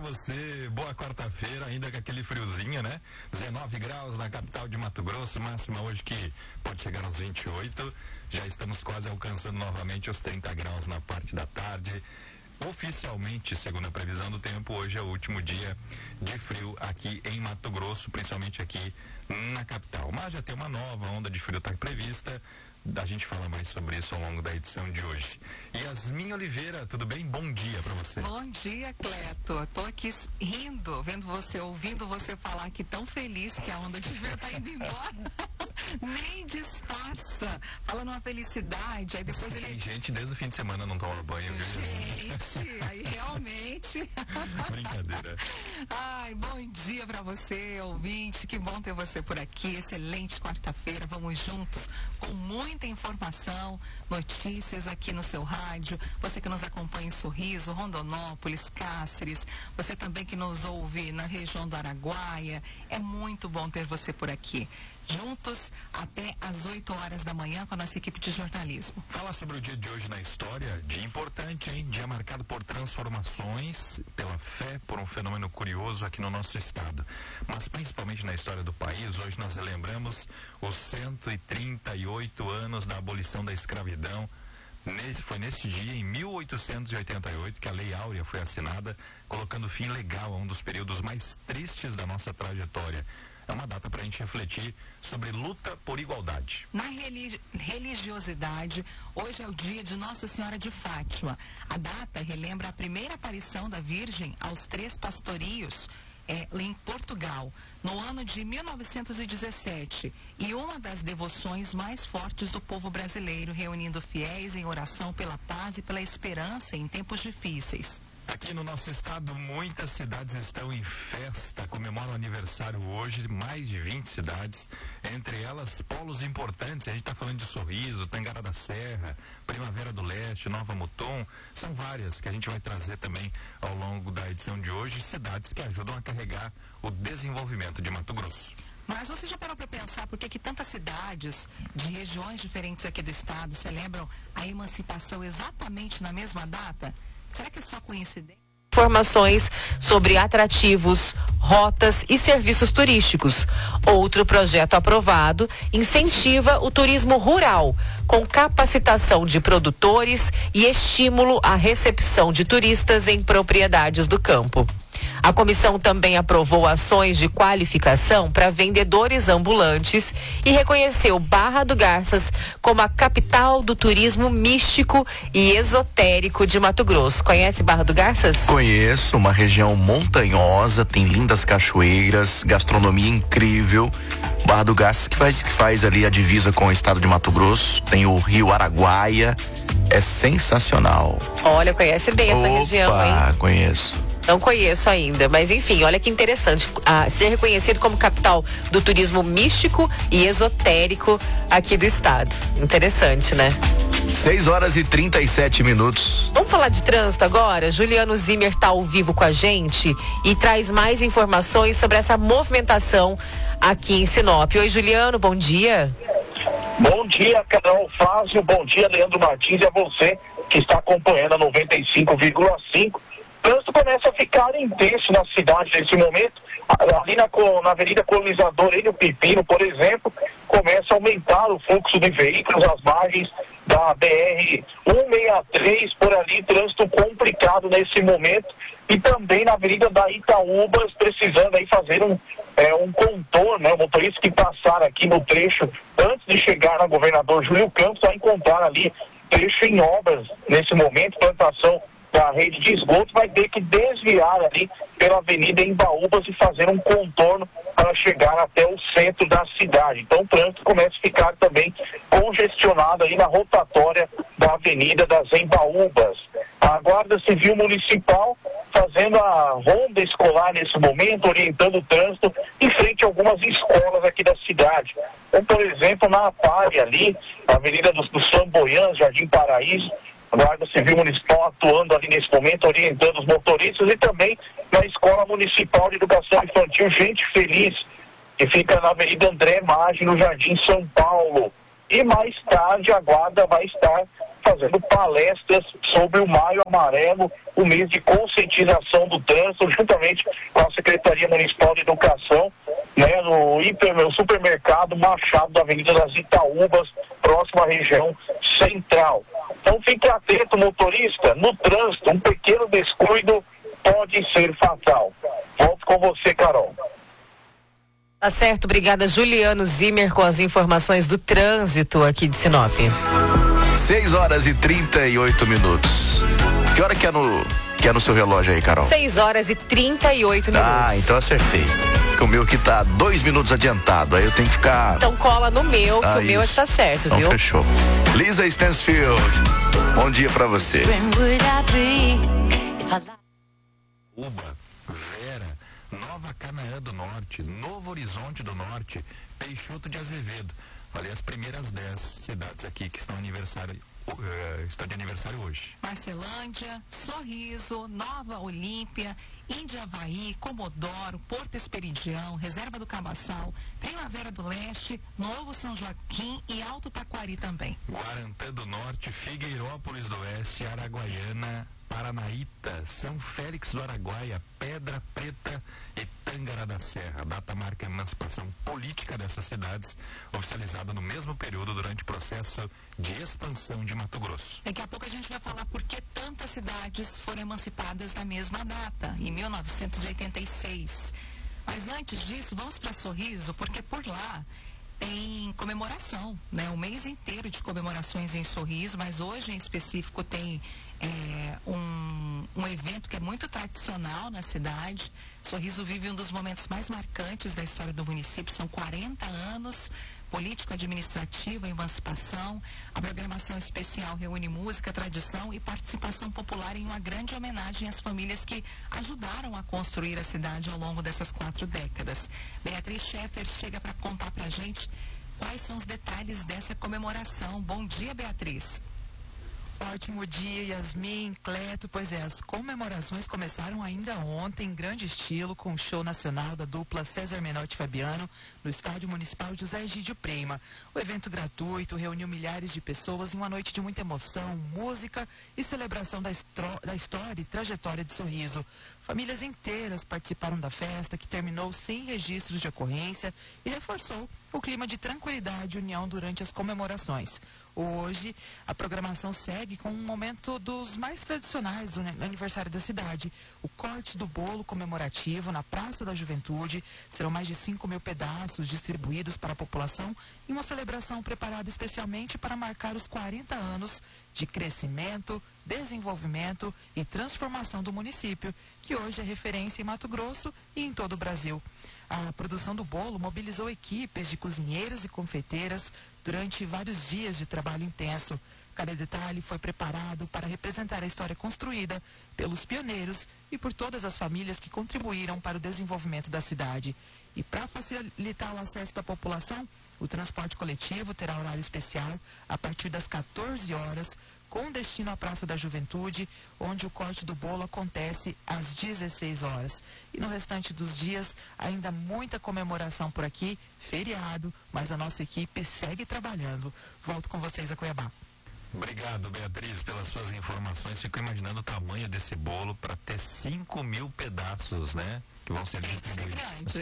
você, boa quarta-feira, ainda com aquele friozinho, né? 19 graus na capital de Mato Grosso, máxima hoje que pode chegar aos 28. Já estamos quase alcançando novamente os 30 graus na parte da tarde. Oficialmente, segundo a previsão do tempo, hoje é o último dia de frio aqui em Mato Grosso, principalmente aqui na capital. Mas já tem uma nova onda de frio tá prevista. A gente fala mais sobre isso ao longo da edição de hoje. Yasmin Oliveira, tudo bem? Bom dia pra você. Bom dia, Cleto. Tô aqui rindo, vendo você, ouvindo você falar que tão feliz que a onda de frio tá indo embora. Nem disfarça. Fala numa felicidade, aí depois ele... Tem gente desde o fim de semana não toma banho. Gente, aí realmente... Brincadeira. Ai, bom dia pra você, ouvinte. Que bom ter você por aqui. Excelente quarta-feira. Vamos juntos com muita informação, notícias aqui no seu rádio. Você que nos acompanha em Sorriso, Rondonópolis, Cáceres. Você também que nos ouve na região do Araguaia. É muito bom ter você por aqui. Juntos até às 8 horas da manhã com a nossa equipe de jornalismo. Falar sobre o dia de hoje na história, dia importante, hein? Dia marcado por transformações, pela fé, por um fenômeno curioso aqui no nosso estado. Mas principalmente na história do país, hoje nós relembramos os 138 anos da abolição da escravidão. Foi neste dia, em 1888, que a Lei Áurea foi assinada, colocando fim legal a um dos períodos mais tristes da nossa trajetória. É uma data para a gente refletir sobre luta por igualdade. Na religiosidade, hoje é o dia de Nossa Senhora de Fátima. A data relembra a primeira aparição da Virgem aos 3 pastorios em Portugal, no ano de 1917. E uma das devoções mais fortes do povo brasileiro, reunindo fiéis em oração pela paz e pela esperança em tempos difíceis. Aqui no nosso estado, muitas cidades estão em festa, comemoram aniversário hoje, mais de 20 cidades, entre elas polos importantes. A gente está falando de Sorriso, Tangará da Serra, Primavera do Leste, Nova Mutum, são várias que a gente vai trazer também ao longo da edição de hoje, cidades que ajudam a carregar o desenvolvimento de Mato Grosso. Mas você já parou para pensar por que tantas cidades de regiões diferentes aqui do estado celebram a emancipação exatamente na mesma data? Será que é só coincidência? Informações sobre atrativos, rotas e serviços turísticos. Outro projeto aprovado incentiva o turismo rural, com capacitação de produtores e estímulo à recepção de turistas em propriedades do campo. A comissão também aprovou ações de qualificação para vendedores ambulantes e reconheceu Barra do Garças como a capital do turismo místico e esotérico de Mato Grosso. Conhece Barra do Garças? Conheço, uma região montanhosa, tem lindas cachoeiras, gastronomia incrível. Barra do Garças que faz ali a divisa com o estado de Mato Grosso, tem o Rio Araguaia, é sensacional. Olha, conhece bem essa região, hein? Conheço. Não conheço ainda, mas enfim, olha que interessante, ser reconhecido como capital do turismo místico e esotérico aqui do estado. Interessante, né? 6h37. Vamos falar de trânsito agora? Juliano Zimmer está ao vivo com a gente e traz mais informações sobre essa movimentação aqui em Sinop. Oi, Juliano, bom dia. Bom dia, Carol Fázio, bom dia, Leandro Martins, e a você que está acompanhando a 95,5. O trânsito começa a ficar intenso na cidade nesse momento. Ali na Avenida Colonizador Enio Pipino, por exemplo, começa a aumentar o fluxo de veículos às margens da BR-163, por ali, trânsito complicado nesse momento. E também na Avenida da Itaúbas, precisando aí fazer um contorno, né? O motorista que passar aqui no trecho antes de chegar na Governador Júlio Campos vai encontrar ali trecho em obras nesse momento, plantação da rede de esgoto, vai ter que desviar ali pela Avenida Embaúbas e fazer um contorno para chegar até o centro da cidade. Então o trânsito começa a ficar também congestionado aí na rotatória da Avenida das Embaúbas. A Guarda Civil Municipal fazendo a ronda escolar nesse momento, orientando o trânsito em frente a algumas escolas aqui da cidade. Como, por exemplo, na Apare ali, a Avenida dos Flamboyants, Jardim Paraíso, a Guarda Civil Municipal atuando ali nesse momento, orientando os motoristas, e também na Escola Municipal de Educação Infantil Gente Feliz, que fica na Avenida André Maggi, no Jardim São Paulo. E mais tarde a Guarda vai estar fazendo palestras sobre o Maio Amarelo, o mês de conscientização do trânsito, juntamente com a Secretaria Municipal de Educação, né, no supermercado Machado, da Avenida das Itaúbas, próxima à região central. Então fique atento, motorista, no trânsito, um pequeno descuido pode ser fatal. Volto com você, Carol. Tá certo, obrigada, Juliano Zimmer, com as informações do trânsito aqui de Sinop. 6h38. Que hora que é no seu relógio aí, Carol? 6h38. Ah, então acertei. Que o meu aqui tá 2 minutos adiantado, aí eu tenho que ficar... Então cola no meu, que o meu está certo, então, viu? Fechou. Lisa Stansfield, bom dia pra você. Uba, Vera, Nova Canaã do Norte, Novo Horizonte do Norte, Peixoto de Azevedo. Olha, as primeiras 10 cidades aqui que estão de aniversário hoje. Marcelândia, Sorriso, Nova Olímpia, Indiavaí, Comodoro, Porto Esperidião, Reserva do Cabaçal, Primavera do Leste, Novo São Joaquim e Alto Taquari também. Guarantã do Norte, Figueirópolis do Oeste, Araguaiana, Paranaíta, São Félix do Araguaia, Pedra Preta e Tângara da Serra. A data marca a emancipação política dessas cidades, oficializada no mesmo período durante o processo de expansão de Mato Grosso. Daqui a pouco a gente vai falar por que tantas cidades foram emancipadas na mesma data, em 1986. Mas antes disso, vamos para Sorriso, porque por lá tem comemoração, né? Um mês inteiro de comemorações em Sorriso, mas hoje em específico tem um evento que é muito tradicional na cidade. Sorriso vive um dos momentos mais marcantes da história do município, são 40 anos, político-administrativa, emancipação. A programação especial reúne música, tradição e participação popular em uma grande homenagem às famílias que ajudaram a construir a cidade ao longo dessas 4 décadas. Beatriz Scheffer chega para contar para a gente quais são os detalhes dessa comemoração. Bom dia, Beatriz. Ótimo dia, Yasmin, Cleto. Pois é, as comemorações começaram ainda ontem, em grande estilo, com o show nacional da dupla César Menotti e Fabiano, no Estádio Municipal José Egídio Prema. O evento gratuito reuniu milhares de pessoas em uma noite de muita emoção, música e celebração da história e trajetória de Sorriso. Famílias inteiras participaram da festa, que terminou sem registros de ocorrência e reforçou o clima de tranquilidade e união durante as comemorações. Hoje, a programação segue com um momento dos mais tradicionais do aniversário da cidade. O corte do bolo comemorativo na Praça da Juventude. Serão mais de 5.000 pedaços distribuídos para a população em uma celebração preparada especialmente para marcar os 40 anos de crescimento, desenvolvimento e transformação do município, que hoje é referência em Mato Grosso e em todo o Brasil. A produção do bolo mobilizou equipes de cozinheiras e confeiteiras durante vários dias de trabalho intenso. Cada detalhe foi preparado para representar a história construída pelos pioneiros e por todas as famílias que contribuíram para o desenvolvimento da cidade. E para facilitar o acesso da população, o transporte coletivo terá horário especial a partir das 14 horas, com destino à Praça da Juventude, onde o corte do bolo acontece às 16 horas. E no restante dos dias, ainda muita comemoração por aqui, feriado, mas a nossa equipe segue trabalhando. Volto com vocês a Cuiabá. Obrigado, Beatriz, pelas suas informações. Fico imaginando o tamanho desse bolo para ter 5.000 pedaços, né? Que vão ser distribuídos.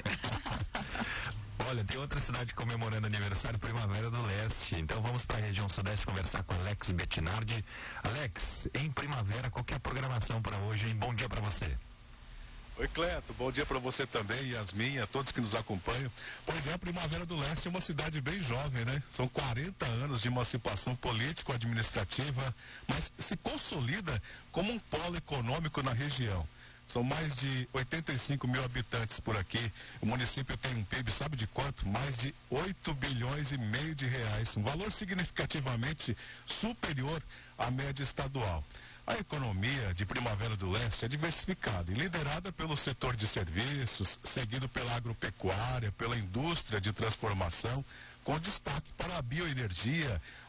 Olha, tem outra cidade comemorando aniversário, Primavera do Leste. Então vamos para a região sudeste conversar com Alex Bettinardi. Alex, em Primavera, qual que é a programação para hoje, hein? Bom dia para você. Oi, Cleto, bom dia para você também, Yasmin, a todos que nos acompanham. Pois é, a Primavera do Leste é uma cidade bem jovem, né? São 40 anos de emancipação político-administrativa, mas se consolida como um polo econômico na região. São mais de 85.000 habitantes por aqui. O município tem um PIB, sabe de quanto? Mais de 8 bilhões e meio de reais. Um valor significativamente superior à média estadual. A economia de Primavera do Leste é diversificada e liderada pelo setor de serviços, seguido pela agropecuária, pela indústria de transformação, com destaque para a bioenergia,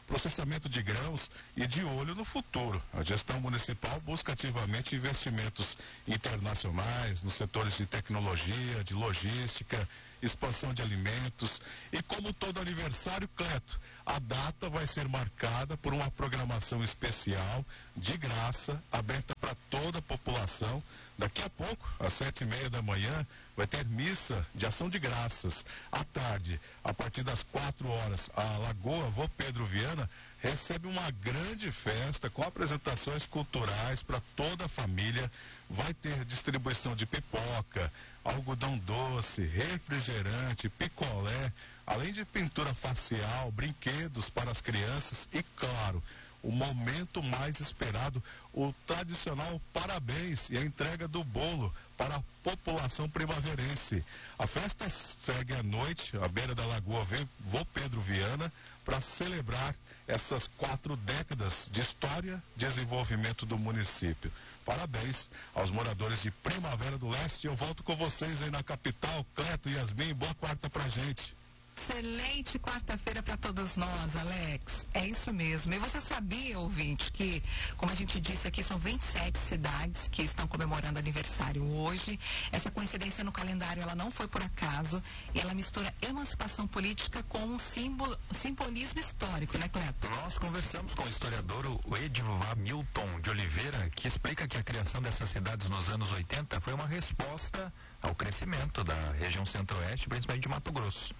processamento de grãos e de olho no futuro. A gestão municipal busca ativamente investimentos internacionais nos setores de tecnologia, de logística, expansão de alimentos e, como todo aniversário, Cleto, a data vai ser marcada por uma programação especial, de graça, aberta para toda a população. Daqui a pouco, às 7:30 da manhã, vai ter missa de ação de graças. À tarde, a partir das 4 horas, a Lagoa Vô Pedro Viana recebe uma grande festa com apresentações culturais para toda a família. Vai ter distribuição de pipoca, algodão doce, refrigerante, picolé, além de pintura facial, brinquedos para as crianças e, claro, o momento mais esperado, o tradicional parabéns e a entrega do bolo para a população primaverense. A festa segue à noite, à beira da Lagoa Vô Pedro Viana, para celebrar essas 4 décadas de história e desenvolvimento do município. Parabéns aos moradores de Primavera do Leste. Eu volto com vocês aí na capital. Cleto e Yasmin, boa quarta pra gente. Excelente quarta-feira para todos nós, Alex. É isso mesmo. E você sabia, ouvinte, que, como a gente disse aqui, são 27 cidades que estão comemorando aniversário hoje. Essa coincidência no calendário, ela não foi por acaso. E ela mistura emancipação política com um simbolismo histórico, né, Cleto? Nós conversamos com o historiador o Edivamilton de Oliveira, que explica que a criação dessas cidades nos anos 80 foi uma resposta ao crescimento da região centro-oeste, principalmente de Mato Grosso.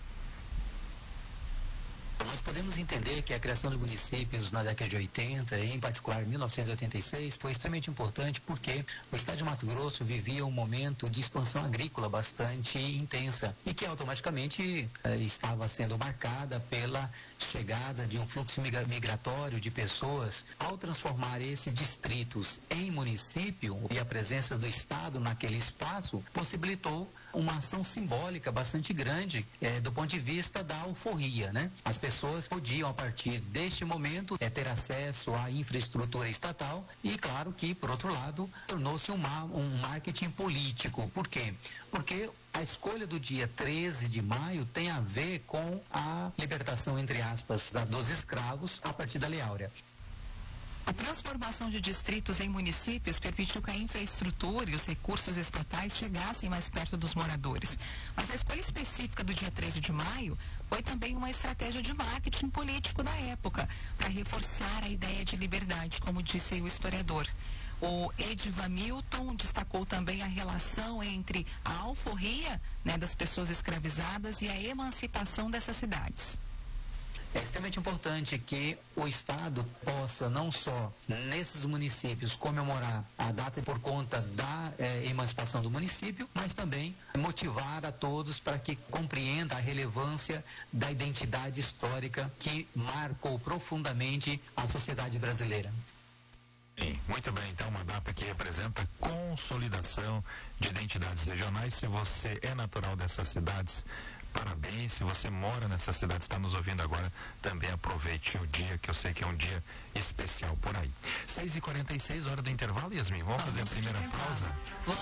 Nós podemos entender que a criação de municípios na década de 80, em particular em 1986, foi extremamente importante porque o estado de Mato Grosso vivia um momento de expansão agrícola bastante intensa e que automaticamente estava sendo marcada pela chegada de um fluxo migratório de pessoas. Ao transformar esses distritos em município e a presença do Estado naquele espaço, possibilitou uma ação simbólica bastante grande do ponto de vista da alforria, né? As pessoas podiam, a partir deste momento, ter acesso à infraestrutura estatal e, claro que, por outro lado, tornou-se um marketing político. Por quê? Porque a escolha do dia 13 de maio tem a ver com a libertação, entre aspas, dos escravos a partir da Lei Áurea. A transformação de distritos em municípios permitiu que a infraestrutura e os recursos estatais chegassem mais perto dos moradores. Mas a escolha específica do dia 13 de maio foi também uma estratégia de marketing político da época, para reforçar a ideia de liberdade, como disse o historiador. O Edivamilton destacou também a relação entre a alforria, né, das pessoas escravizadas e a emancipação dessas cidades. É extremamente importante que o Estado possa não só nesses municípios comemorar a data por conta da emancipação do município, mas também motivar a todos para que compreenda a relevância da identidade histórica que marcou profundamente a sociedade brasileira. Sim, muito bem, então uma data que representa consolidação de identidades regionais. Se você é natural dessas cidades, parabéns. Se você mora nessa cidade, está nos ouvindo agora, também aproveite o dia, que eu sei que é um dia especial por aí. 6h46, hora do intervalo, Yasmin. Vamos fazer a primeira pausa? Vamos.